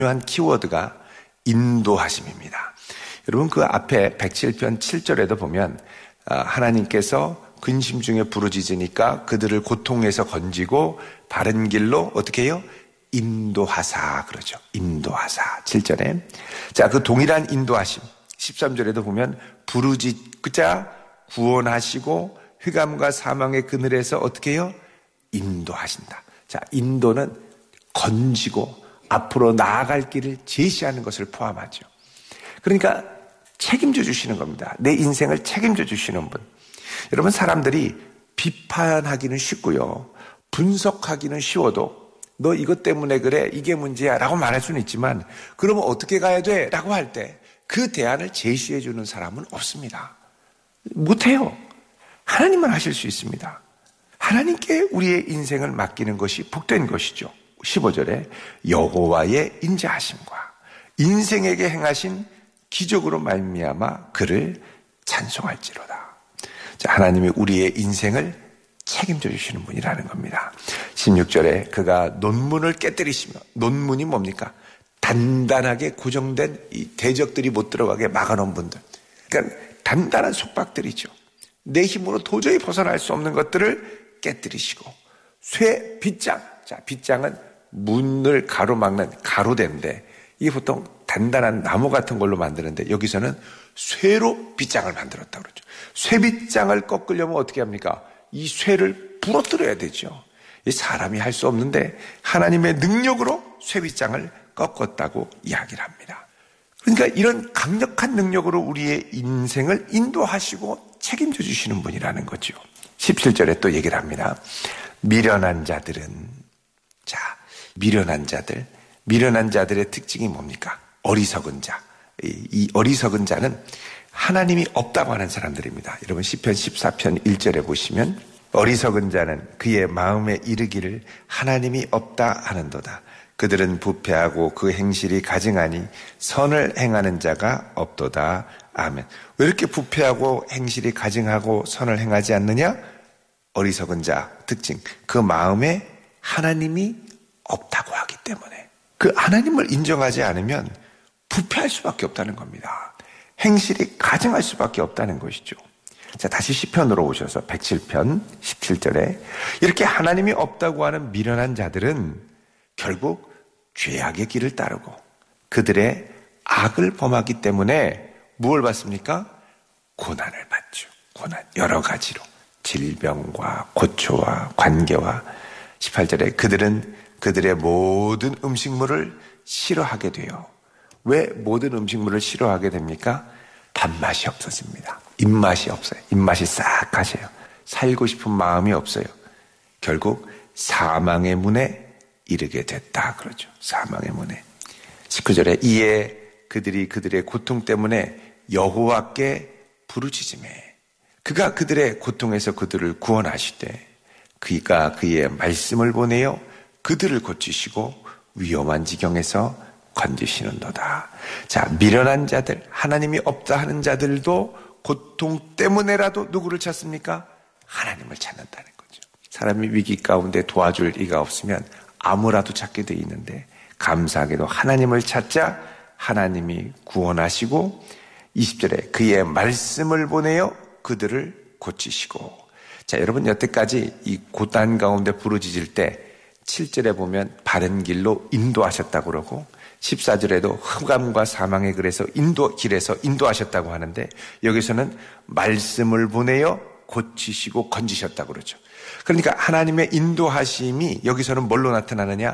중요한 키워드가 인도하심입니다. 여러분 그 앞에 107편 7절에도 보면 하나님께서 근심 중에 부르짖으니까 그들을 고통에서 건지고 바른 길로 어떻게 해요? 인도하사 그러죠. 인도하사 7절에. 자, 그 동일한 인도하심 13절에도 보면 부르짖자 구원하시고 흑암과 사망의 그늘에서 어떻게 해요? 인도하신다. 자, 인도는 건지고 앞으로 나아갈 길을 제시하는 것을 포함하죠. 그러니까 책임져 주시는 겁니다. 내 인생을 책임져 주시는 분. 여러분 사람들이 비판하기는 쉽고요. 분석하기는 쉬워도 너 이것 때문에 그래 이게 문제야 라고 말할 수는 있지만 그러면 어떻게 가야 돼? 라고 할 때 그 대안을 제시해 주는 사람은 없습니다. 못해요. 하나님만 하실 수 있습니다. 하나님께 우리의 인생을 맡기는 것이 복된 것이죠. 15절에 여호와의 인자하심과 인생에게 행하신 기적으로 말미암아 그를 찬송할지로다. 자, 하나님이 우리의 인생을 책임져 주시는 분이라는 겁니다. 16절에 그가 논문을 깨뜨리시며 논문이 뭡니까? 단단하게 고정된 이 대적들이 못 들어가게 막아놓은 분들. 그러니까 단단한 속박들이죠. 내 힘으로 도저히 벗어날 수 없는 것들을 깨뜨리시고 쇠 빗장. 자, 빗장은 문을 가로막는 가로대인데 이게 보통 단단한 나무 같은 걸로 만드는데 여기서는 쇠로 빗장을 만들었다고 그러죠. 쇠빗장을 꺾으려면 어떻게 합니까? 이 쇠를 부러뜨려야 되죠. 이 사람이 할 수 없는데 하나님의 능력으로 쇠빗장을 꺾었다고 이야기를 합니다. 그러니까 이런 강력한 능력으로 우리의 인생을 인도하시고 책임져 주시는 분이라는 거죠. 17절에 또 얘기를 합니다. 미련한 자들은 자, 미련한 자들의 특징이 뭡니까? 어리석은 자. 이 어리석은 자는 하나님이 없다고 하는 사람들입니다. 여러분 시편 14편 1절에 보시면 어리석은 자는 그의 마음에 이르기를 하나님이 없다 하는도다. 그들은 부패하고 그 행실이 가증하니 선을 행하는 자가 없도다. 아멘. 왜 이렇게 부패하고 행실이 가증하고 선을 행하지 않느냐? 어리석은 자 특징. 그 마음에 하나님이 없다고 하기 때문에 그 하나님을 인정하지 않으면 부패할 수밖에 없다는 겁니다. 행실이 가증할 수밖에 없다는 것이죠. 자, 다시 시편으로 오셔서 107편 17절에 이렇게 하나님이 없다고 하는 미련한 자들은 결국 죄악의 길을 따르고 그들의 악을 범하기 때문에 무엇을 받습니까? 고난을 받죠. 고난 여러 가지로 질병과 고초와 관계와 18절에 그들은 그들의 모든 음식물을 싫어하게 돼요. 왜 모든 음식물을 싫어하게 됩니까? 밥맛이 없어집니다. 입맛이 없어요. 입맛이 싹 가세요. 살고 싶은 마음이 없어요. 결국 사망의 문에 이르게 됐다 그러죠. 사망의 문에. 19절에 이에 그들이 그들의 고통 때문에 여호와께 부르짖으매 그가 그들의 고통에서 그들을 구원하시되 그가 그의 말씀을 보내어 그들을 고치시고 위험한 지경에서 건지시는도다. 자, 미련한 자들, 하나님이 없다 하는 자들도 고통 때문에라도 누구를 찾습니까? 하나님을 찾는다는 거죠. 사람이 위기 가운데 도와줄 이가 없으면 아무라도 찾게 돼 있는데 감사하게도 하나님을 찾자 하나님이 구원하시고 20절에 그의 말씀을 보내어 그들을 고치시고. 자, 여러분 여태까지 이 고난 가운데 부르짖을 때 7절에 보면 바른 길로 인도하셨다고 그러고 14절에도 흑암과 사망의 길에서 인도하셨다고 하는데 여기서는 말씀을 보내어 고치시고 건지셨다고 그러죠. 그러니까 하나님의 인도하심이 여기서는 뭘로 나타나느냐?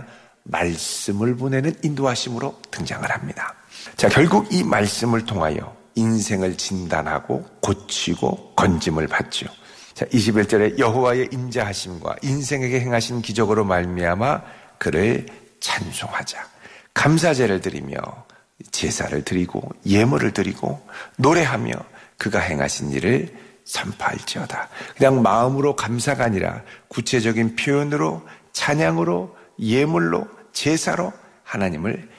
말씀을 보내는 인도하심으로 등장을 합니다. 자, 결국 이 말씀을 통하여 인생을 진단하고 고치고 건짐을 받죠. 자, 21절에 여호와의 인자하심과 인생에게 행하신 기적으로 말미암아 그를 찬송하자. 감사제를 드리며 제사를 드리고 예물을 드리고 노래하며 그가 행하신 일을 선포할지어다. 그냥 마음으로 감사가 아니라 구체적인 표현으로 찬양으로 예물로 제사로 하나님을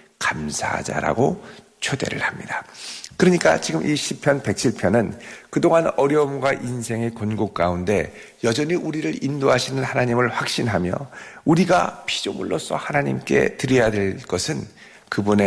감사하자라고 초대를 합니다. 그러니까 지금 이 시편 107편은 그동안 어려움과 인생의 곤곡 가운데 여전히 우리를 인도하시는 하나님을 확신하며 우리가 피조물로서 하나님께 드려야 될 것은 그분의